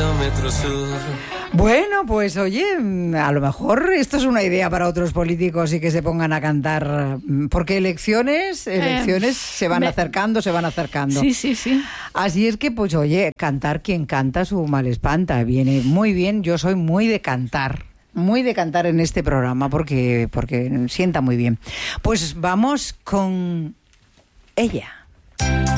kilómetro sur. Bueno, pues oye, a lo mejor esto es una idea para otros políticos y que se pongan a cantar, porque elecciones se van acercando. Sí. Así es que, pues oye, cantar quien canta su mal espanta, viene muy bien. Yo soy muy de cantar en este programa porque sienta muy bien. Pues vamos con ella.